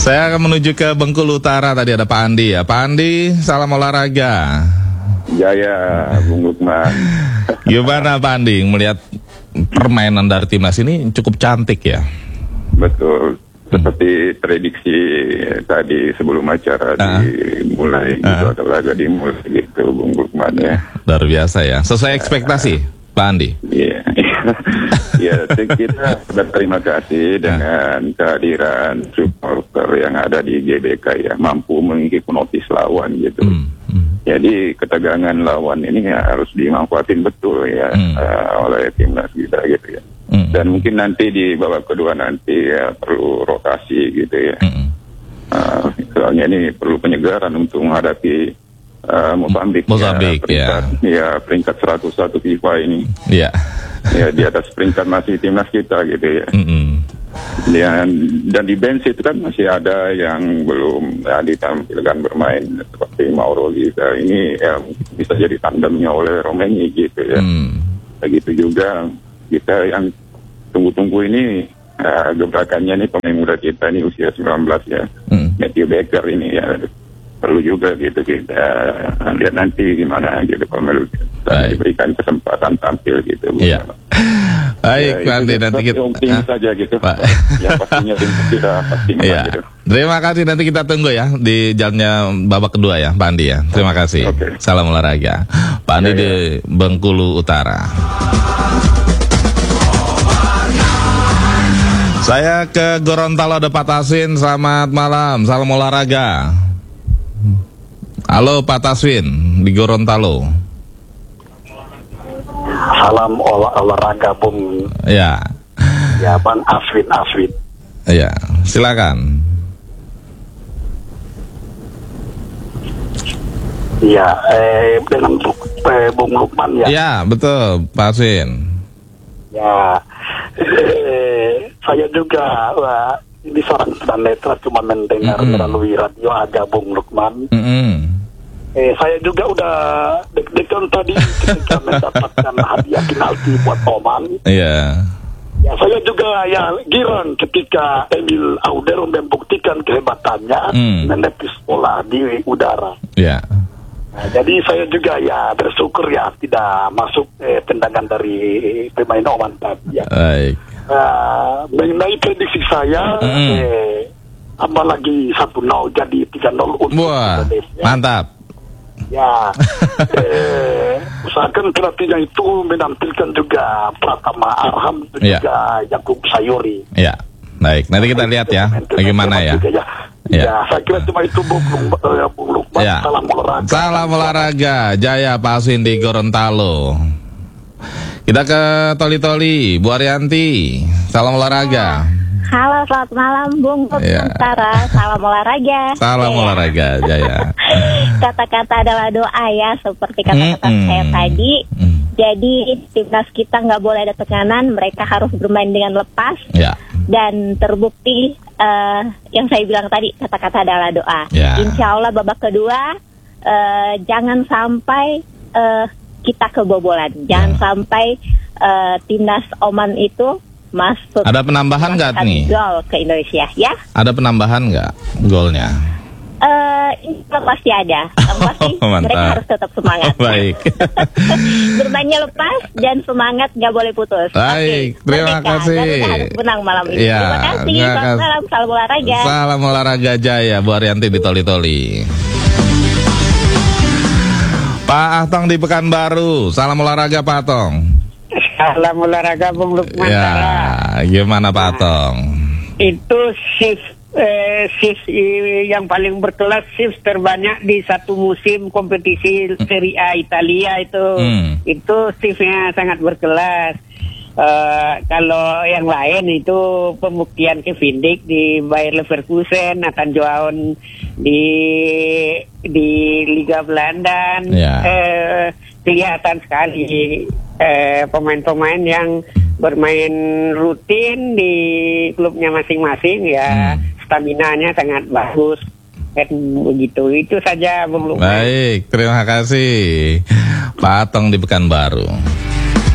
Saya akan menuju ke Bengkulu Utara. Tadi ada Pak Andi ya. Pak Andi, salam olahraga. Jaya, Bung Lukman. Gimana Pak Andi melihat permainan dari timnas ini cukup cantik ya? Betul. Seperti prediksi tadi sebelum acara dimulai, gitu, atau laga dimulai gitu, Bung Lukman ya. Luar biasa ya. Sesuai ekspektasi, Pak Andi. Iya. Ya, kita berterima kasih dengan kehadiran supporter yang ada di GBK ya, mampu menghipnotis lawan gitu. Jadi ketegangan lawan ini harus dimanfaatin betul ya oleh timnas kita gitu ya. Dan mungkin nanti di babak kedua nanti ya perlu rotasi gitu ya. Soalnya ini perlu penyegaran untuk menghadapi Mozambik ya, peringkat 101 FIFA ini. Iya. Ya, di atas peringkat masih timnas kita gitu ya. Dan di bench itu kan masih ada yang belum ditampilkan bermain seperti Mauro Liza ini ya, bisa jadi tandemnya oleh Romaini gitu ya. Begitu juga kita yang tunggu-tunggu ini gebrakannya nih pemain muda kita ini usia 19 ya. Matthew Baker ini ya perlu juga gitu kita lihat nanti gimana gitu kalau diberikan kesempatan tampil gitu. Iya. Baik, ya, nanti kita saja gitu. Pak. Ya pastinya kita pasti gitu. Terima kasih, nanti kita tunggu ya di jalannya babak kedua ya, Pak Andi ya. Terima kasih. Salam olahraga. Pak Andi di Bengkulu Utara. Saya ke Gorontalo, ada Pak Taswin. Selamat malam, salam olahraga. Halo Pak Taswin di Gorontalo. Salam olahraga Bung. Ya. Ya Bang Afid. Ya, silakan. Ya, dengan Bung Lukman ya. Ya, betul Pak Taswin. Ya, saya juga ini seorang tunanetra cuma mendengar melalui radio ada Bung Lukman. Saya juga udah deg-degan tadi ketika mendapatkan hadiah penalti buat Oman. Iya. Ya, saya juga ya girang ketika Emil Audero membuktikan kehebatannya menepis bola di udara. Iya. Nah, jadi saya juga ya bersyukur ya tidak masuk tendangan dari pemain Oman tadi ya. Baik. Mengenai prediksi saya, tambah lagi 1-0 jadi 3-0 untuk Indonesia. Mantap. Ya, usahakan pelatihnya itu menampilkan juga Pratama Arham dan juga Yakub Sayuri. Ya, baik. Nanti kita lihat ya, bagaimana ya. Ya, saya kira cuma itu Bung Lukman. Ya. Salam olahraga. Salam olahraga, Jaya Pak Aswin di Gorontalo. Kita ke Toli-Toli, Bu Arianti. Salam olahraga. Halo, selamat malam Bung Nusantara. Salam olahraga. Salam olahraga, Jaya. Kata-kata adalah doa ya, seperti kata-kata saya tadi. Jadi timnas kita nggak boleh ada tekanan, mereka harus bermain dengan lepas. Ya. Dan terbukti yang saya bilang tadi, kata-kata adalah doa. Ya. Insya Allah babak kedua jangan sampai kita kebobolan, jangan sampai timnas Oman itu masuk. Ada penambahan nggak nih? Gol ke Indonesia, ya? Ada penambahan nggak golnya? Ini pasti ada. Yang pasti mereka harus tetap semangat. Baik. Bermainnya lepas dan semangat nggak boleh putus. Baik, terima kasih. Garuda harus menang malam ini. Ya, terima kasih. Selamat malam, salam olahraga. Salam olahraga, Jaya, Bu Arianti di Toli-Toli. Pak Ahtong di Pekanbaru, salam olahraga Pak Ahtong. Salam olahraga Bung Lukman. Ya, gimana Pak Ahtong? Itu shift yang paling berkelas, shift terbanyak di satu musim kompetisi Serie A Italia itu shiftnya sangat berkelas. Kalau yang lain itu pembuktian Kevin Dijk di Bayer Leverkusen, Nathan Joaon di Liga Belanda. Kelihatan sekali pemain-pemain yang bermain rutin di klubnya masing-masing ya, staminanya sangat bagus. Begitu, itu saja Bung Lukman. Baik, terima kasih Pak Atong di Pekanbaru.